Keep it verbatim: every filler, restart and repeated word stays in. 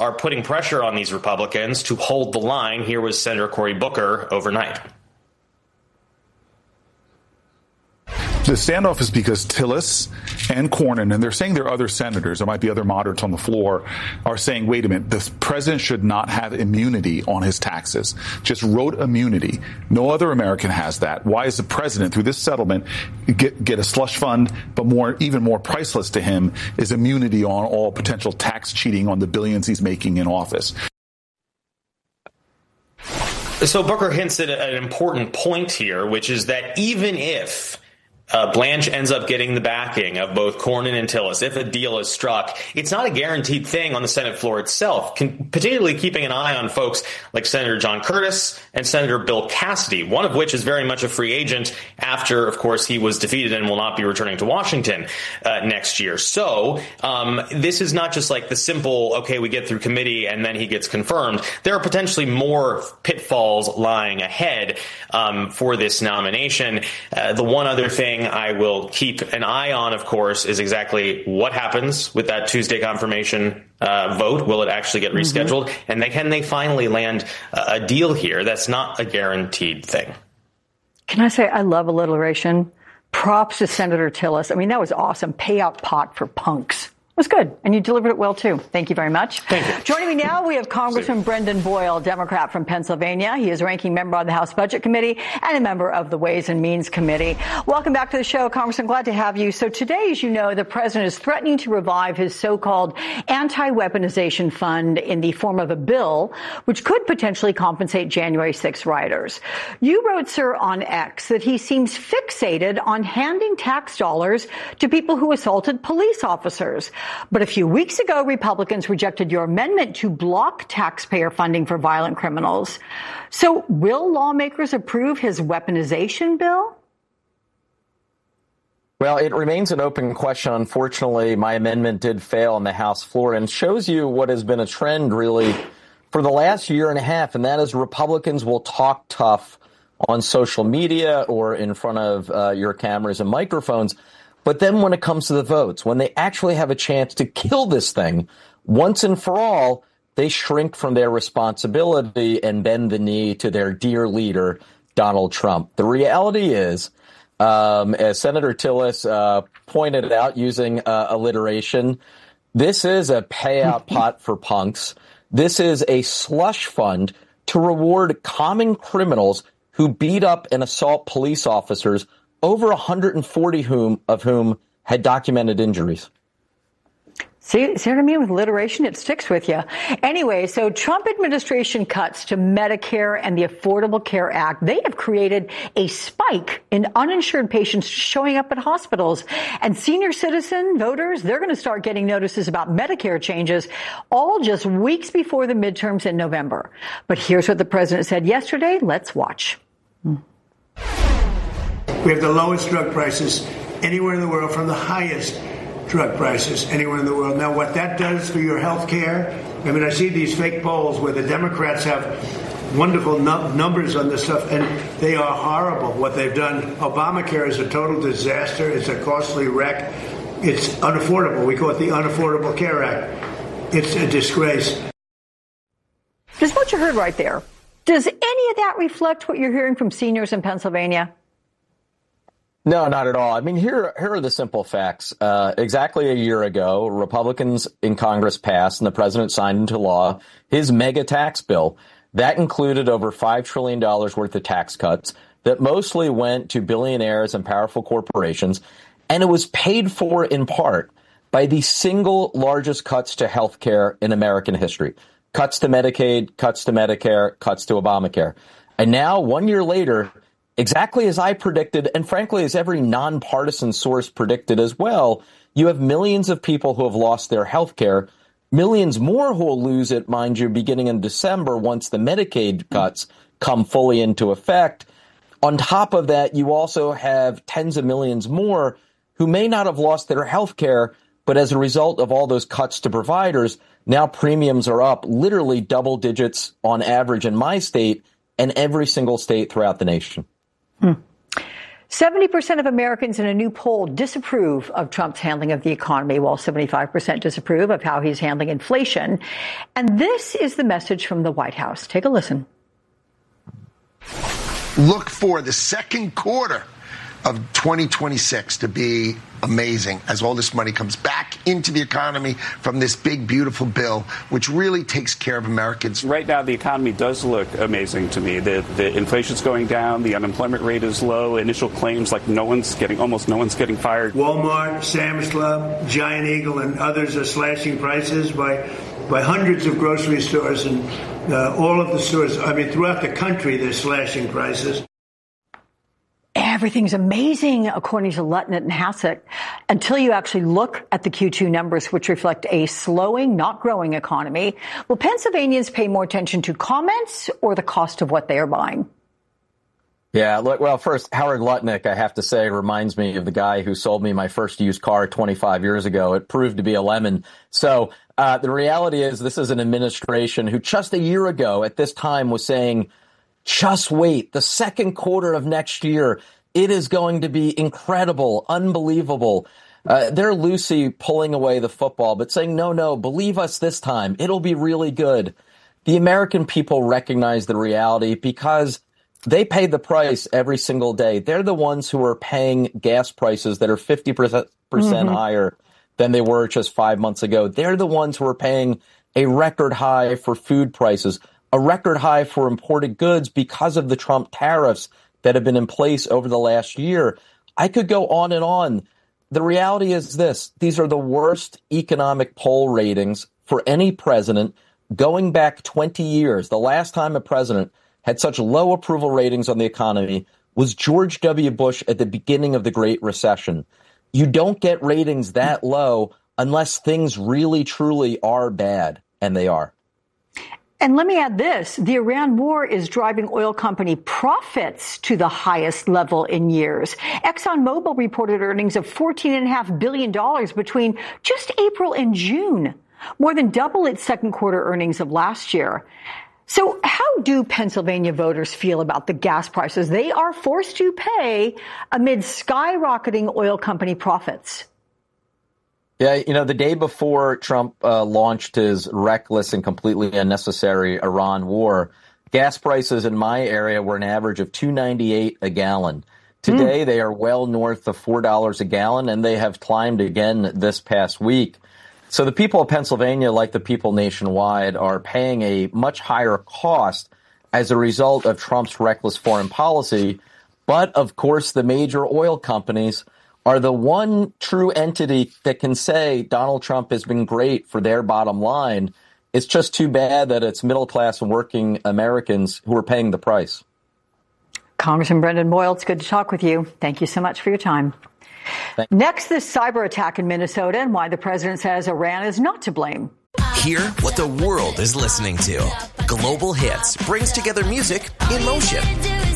are putting pressure on these Republicans to hold the line. Here was Senator Cory Booker overnight. The standoff is because Tillis and Cornyn, and they're saying there are other senators, there might be other moderates on the floor, are saying, wait a minute, the president should not have immunity on his taxes. Just rote immunity. No other American has that. Why is the president, through this settlement, get, get a slush fund, but more, even more priceless to him is immunity on all potential tax cheating on the billions he's making in office. So Booker hints at an important point here, which is that even if Uh, Blanche ends up getting the backing of both Cornyn and Tillis, if a deal is struck, it's not a guaranteed thing on the Senate floor itself, Con- particularly keeping an eye on folks like Senator John Curtis and Senator Bill Cassidy, one of which is very much a free agent after, of course, he was defeated and will not be returning to Washington uh, next year. So um, this is not just like the simple, okay, we get through committee and then he gets confirmed. There are potentially more pitfalls lying ahead um, for this nomination. Uh, the one other thing I will keep an eye on, of course, is exactly what happens with that Tuesday confirmation uh, vote. Will it actually get rescheduled? Mm-hmm. And they, can they finally land a, a deal here? That's not a guaranteed thing. Can I say I love alliteration? Props to Senator Tillis. I mean, that was awesome. Payout pot for punks. It was good. And you delivered it well, too. Thank you very much. Thank you. Joining me now, we have Congressman Brendan Boyle, Democrat from Pennsylvania. He is ranking member on the House Budget Committee and a member of the Ways and Means Committee. Welcome back to the show, Congressman. Glad to have you. So today, as you know, the president is threatening to revive his so-called anti-weaponization fund in the form of a bill, which could potentially compensate January sixth rioters. You wrote, sir, on X that he seems fixated on handing tax dollars to people who assaulted police officers. But a few weeks ago, Republicans rejected your amendment to block taxpayer funding for violent criminals. So will lawmakers approve his weaponization bill? Well, it remains an open question. Unfortunately, my amendment did fail on the House floor and shows you what has been a trend really for the last year and a half, and that is Republicans will talk tough on social media or in front of uh, your cameras and microphones. But then when it comes to the votes, when they actually have a chance to kill this thing once and for all, they shrink from their responsibility and bend the knee to their dear leader, Donald Trump. The reality is, um, as Senator Tillis uh, pointed out using uh, alliteration, this is a payout pot for punks. This is a slush fund to reward common criminals who beat up and assault police officers, over one hundred forty whom, of whom had documented injuries. See, see what I mean with alliteration? It sticks with you. Anyway, so Trump administration cuts to Medicare and the Affordable Care Act, they have created a spike in uninsured patients showing up at hospitals. And senior citizen voters, they're going to start getting notices about Medicare changes, all just weeks before the midterms in November. But here's what the president said yesterday. Let's watch. Hmm. We have the lowest drug prices anywhere in the world from the highest drug prices anywhere in the world. Now, what that does for your health care, I mean, I see these fake polls where the Democrats have wonderful num- numbers on this stuff, and they are horrible what they've done. Obamacare is a total disaster. It's a costly wreck. It's unaffordable. We call it the Unaffordable Care Act. It's a disgrace. Just what you heard right there. Does any of that reflect what you're hearing from seniors in Pennsylvania? No, not at all. I mean, here, here are the simple facts. Uh, exactly a year ago, Republicans in Congress passed and the president signed into law his mega tax bill. That included over five trillion dollars worth of tax cuts that mostly went to billionaires and powerful corporations. And it was paid for in part by the single largest cuts to health care in American history. Cuts to Medicaid, cuts to Medicare, cuts to Obamacare. And now, one year later, exactly as I predicted, and frankly, as every nonpartisan source predicted as well, you have millions of people who have lost their health care, millions more who will lose it, mind you, beginning in December once the Medicaid cuts come fully into effect. On top of that, you also have tens of millions more who may not have lost their health care, but as a result of all those cuts to providers, now premiums are up literally double digits on average in my state and every single state throughout the nation. Hmm. seventy percent of Americans in a new poll disapprove of Trump's handling of the economy, while seventy-five percent disapprove of how he's handling inflation. And this is the message from the White House. Take a listen. Look for the second quarter of twenty twenty-six to be amazing as all this money comes back into the economy from this big, beautiful bill, which really takes care of Americans. Right now, the economy does look amazing to me. The, the inflation's going down. The unemployment rate is low. Initial claims like no one's getting, almost no one's getting fired. Walmart, Sam's Club, Giant Eagle, and others are slashing prices by by hundreds of grocery stores, and uh, all of the stores, I mean, throughout the country, they're slashing prices. Everything's amazing, according to Lutnick and Hassett, until you actually look at the Q two numbers, which reflect a slowing, not growing economy. Will Pennsylvanians pay more attention to comments or the cost of what they are buying? Yeah, look, well, first, Howard Lutnick, I have to say, reminds me of the guy who sold me my first used car twenty-five years ago. It proved to be a lemon. So uh, the reality is this is an administration who just a year ago at this time was saying, just wait, the second quarter of next year, it is going to be incredible, unbelievable. Uh, they're loosey pulling away the football, but saying, no, no, believe us this time. It'll be really good. The American people recognize the reality because they pay the price every single day. They're the ones who are paying gas prices that are fifty percent mm-hmm. higher than they were just five months ago. They're the ones who are paying a record high for food prices, a record high for imported goods because of the Trump tariffs that have been in place over the last year. I could go on and on. The reality is this. These are the worst economic poll ratings for any president going back twenty years. The last time a president had such low approval ratings on the economy was George W. Bush at the beginning of the Great Recession. You don't get ratings that low unless things really, truly are bad, and they are. And let me add this. The Iran war is driving oil company profits to the highest level in years. ExxonMobil reported earnings of fourteen point five billion dollars between just April and June, more than double its second quarter earnings of last year. So how do Pennsylvania voters feel about the gas prices they are forced to pay amid skyrocketing oil company profits? Yeah, you know, the day before Trump uh, launched his reckless and completely unnecessary Iran war, gas prices in my area were an average of two dollars and ninety-eight cents a gallon. Today, mm. they are well north of four dollars a gallon, and they have climbed again this past week. So the people of Pennsylvania, like the people nationwide, are paying a much higher cost as a result of Trump's reckless foreign policy. But, of course, the major oil companies are the one true entity that can say Donald Trump has been great for their bottom line. It's just too bad that it's middle-class and working Americans who are paying the price. Congressman Brendan Boyle, it's good to talk with you. Thank you so much for your time. Thanks. Next, this cyber attack in Minnesota and why the president says Iran is not to blame. Hear what the world is listening to. Global Hits brings together music in motion.